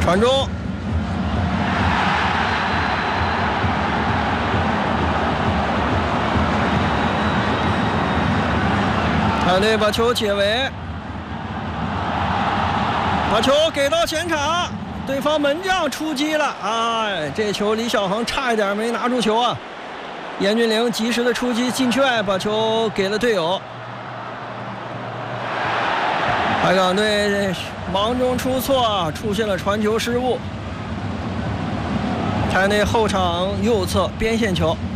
传中。海队把球解围，把球给到前场，对方门将出击了。哎，这球李小恒差一点没拿住球啊！严俊凌及时的出击禁区外，把球给了队友。海港队忙中出错，出现了传球失误。台内后场右侧边线球。